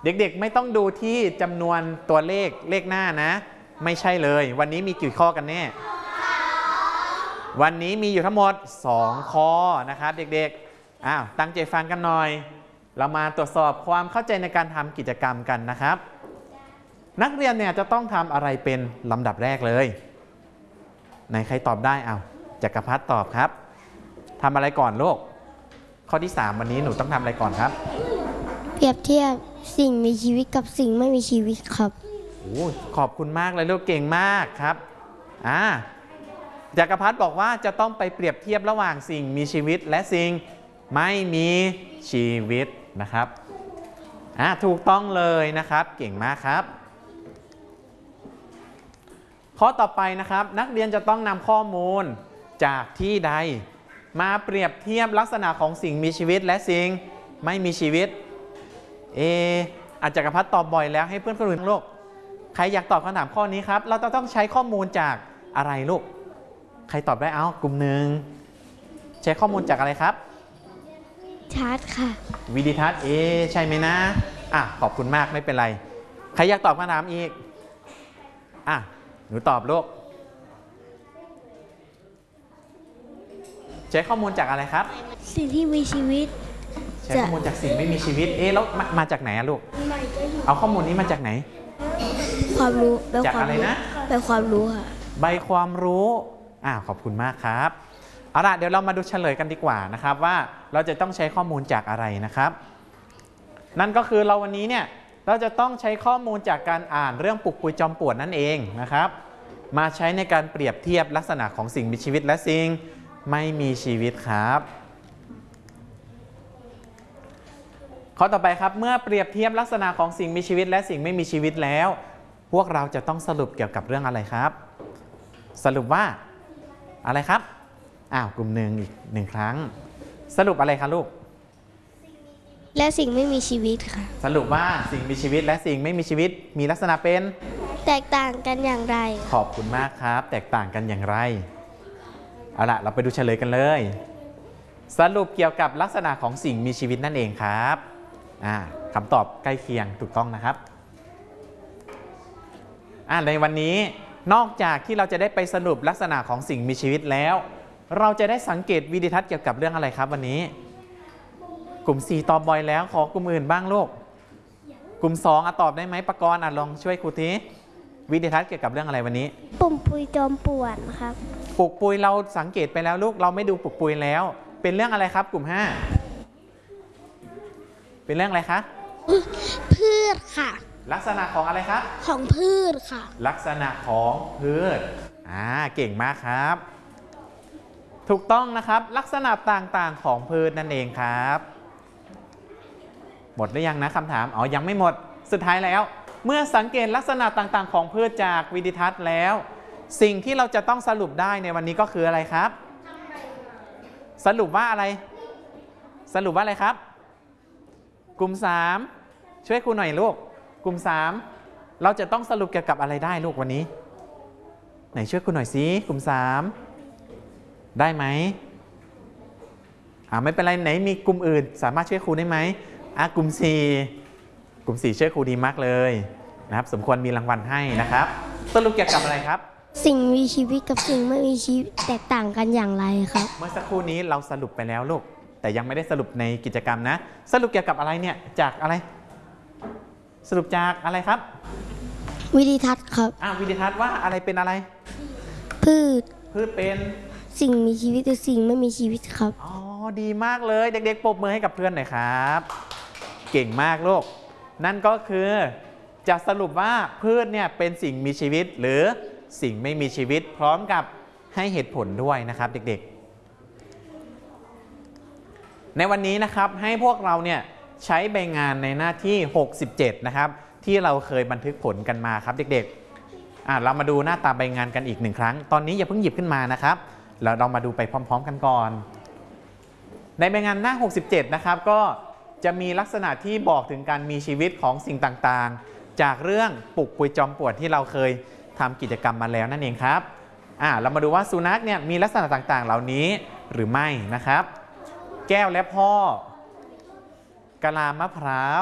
เด็กๆไม่ต้องดูที่จำนวนตัวเลขหน้านะไม่ใช่เลยวันนี้มีกี่ข้อกันแน่วันนี้มีอยู่ทั้งหมด2ข้อนะครับเด็กๆตั้งใจฟังกันหน่อยเรามาตรวจสอบความเข้าใจในการทำกิจกรรมกันนะครับนักเรียนเนี่ยจะต้องทำอะไรเป็นลำดับแรกเลยไหนใครตอบได้จักรพัฒน์ตอบครับทำอะไรก่อนลูกข้อที่3วันนี้หนูต้องทำอะไรก่อนครับเปรียบเทียบสิ่งมีชีวิตกับสิ่งไม่มีชีวิตครับขอบคุณมากเลยลูกเก่งมากครับจักรพัฒน์บอกว่าจะต้องไปเปรียบเทียบระหว่างสิ่งมีชีวิตและสิ่งไม่มีชีวิตนะครับถูกต้องเลยนะครับเก่งมากครับข้อต่อไปนะครับนักเรียนจะต้องนำข้อมูลจากที่ใดมาเปรียบเทียบลักษณะของสิ่งมีชีวิตและสิ่งไม่มีชีวิตจักรพัฒน์ตอบบ่อยแล้วให้เพื่อนคนอื่นโลกใครอยากตอบคำถามข้อนี้ครับเราจะต้องใช้ข้อมูลจากอะไรลูกใครตอบได้กลุ่มหนึ่งใช้ข้อมูลจากอะไรครับทัศน์ค่ะวิดิทัศน์ใช่ไหมนะขอบคุณมากไม่เป็นไรใครอยากตอบคำถามอีกหนูตอบลูกใช้ข้อมูลจากอะไรครับสิ่งที่มีชีวิตใช้ข้อมูลจากสิ่งไม่มีชีวิตแล้วมาจากไหนลูกเอาข้อมูลนี้มาจากไหนความรู้จากอะไรนะใบความรู้ค่ะใบความรู้ขอบคุณมากครับเอาล่ะเดี๋ยวเรามาดูเฉลยกันดีกว่านะครับว่าเราจะต้องใช้ข้อมูลจากอะไรนะครับนั่นก็คือวันนี้เนี่ยเราจะต้องใช้ข้อมูลจากการอ่านเรื่องปุกปุยจอมป่วนนั่นเองนะครับมาใช้ในการเปรียบเทียบลักษณะของสิ่งมีชีวิตและสิ่งไม่มีชีวิตครับข้อต่อไปครับเมื่อเปรียบเทียบลักษณะของสิ่งมีชีวิตและสิ่งไม่มีชีวิตแล้วพวกเราจะต้องสรุปเกี่ยวกับเรื่องอะไรครับสรุปว่าอะไรครับกลุ่มหนึ่งอีก1ครั้งสรุปอะไรคะลูกและสิ่งไม่มีชีวิตค่ะสรุปว่าสิ่งมีชีวิตและสิ่งไม่มีชีวิตมีลักษณะเป็นแตกต่างกันอย่างไรขอบคุณมากครับแตกต่างกันอย่างไรเอาล่ะเราไปดูเฉลยกันเลยสรุปเกี่ยวกับลักษณะของสิ่งมีชีวิตนั่นเองครับคำตอบใกล้เคียงถูกต้องนะครับในวันนี้นอกจากที่เราจะได้ไปสรุปลักษณะของสิ่งมีชีวิตแล้วเราจะได้สังเกตวิดีทัศน์เกี่ยวกับเรื่องอะไรครับวันนี้กลุ่ม4ตอบบ่อยแล้วขอกลุ่มอื่นบ้างลูกกลุ่ม2ตอบได้ไหมปกรณ์ลองช่วยครูทีวิดีทัศน์เกี่ยวกับเรื่องอะไรวันนี้ปุกปุยจอมป่วนครับปุกปุยเราสังเกตไปแล้วลูกเราไม่ดูปุกปุยแล้วเป็นเรื่องอะไรครับกลุ่ม5เป็นเรื่องอะไรคะพืชค่ะลักษณะของอะไรครับของพืชค่ะลักษณะของพืชเก่งมากครับถูกต้องนะครับลักษณะต่างๆของพืชนั่นเองครับหมดหรือยังนะคำถามยังไม่หมดสุดท้ายแล้วเมื่อสังเกตลักษณะต่างๆของพืชจากวิดีทัศน์แล้วสิ่งที่เราจะต้องสรุปได้ในวันนี้ก็คืออะไรครับสรุปว่าอะไรสรุปว่าอะไรครับกลุ่ม3ช่วยครูหน่อยลูกกลุ่ม3เราจะต้องสรุปเกี่ยวกับอะไรได้ลูกวันนี้ไหนช่วยครูหน่อยสิกลุ่ม3ได้ไหมไม่เป็นไรไหนมีกลุ่มอื่นสามารถช่วยครูได้ไหมกลุ่ม4ช่วยครูดีมากเลยนะครับสมควรมีรางวัลให้นะครับสรุปเกี่ยวกับอะไรครับสิ่งมีชีวิตกับสิ่งไม่มีชีวิตแตกต่างกันอย่างไรครับเมื่อสักครู่นี้เราสรุปไปแล้วลูกแต่ยังไม่ได้สรุปในกิจกรรมนะสรุปเกี่ยวกับอะไรเนี่ยจากอะไรสรุปจากอะไรครับวิดีทัศน์ครับวิดีทัศน์ว่าอะไรเป็นอะไรพืชเป็นสิ่งมีชีวิตหรือสิ่งไม่มีชีวิตครับดีมากเลยเด็กๆปรบมือให้กับเพื่อนหน่อยครับเก่งมากลูกนั่นก็คือจะสรุปว่าพืชเนี่ยเป็นสิ่งมีชีวิตหรือสิ่งไม่มีชีวิตพร้อมกับให้เหตุผลด้วยนะครับเด็กๆในวันนี้นะครับให้พวกเราเนี่ยใช้ใบงานในหน้าที่67นะครับที่เราเคยบันทึกผลกันมาครับเด็กๆเรามาดูหน้าตาใบงานกันอีก1ครั้งตอนนี้อย่าเพิ่งหยิบขึ้นมานะครับแล้วเรามาดูไปพร้อมๆกันก่อนในใบงานหน้า67นะครับก็จะมีลักษณะที่บอกถึงการมีชีวิตของสิ่งต่างๆจากเรื่องปุกปุยจอมป่วนที่เราเคยทำกิจกรรมมาแล้วนั่นเองครับเรามาดูว่าสุนัขเนี่ยมีลักษณะต่างๆเหล่านี้หรือไม่นะครับแก้วและพ่อกะลามะพร้าว